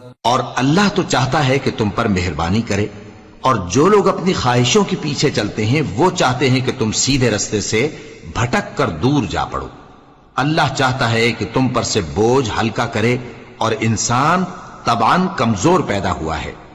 और अल्लाह तो चाहता है कि तुम पर मेहरबानी करे, और जो लोग अपनी ख्वाहिशों के पीछे चलते हैं वो चाहते हैं कि तुम सीधे रास्ते से भटक कर दूर जा पड़ो। अल्लाह चाहता है कि तुम पर से बोझ हल्का करे, और इंसान तबान कमजोर पैदा हुआ है।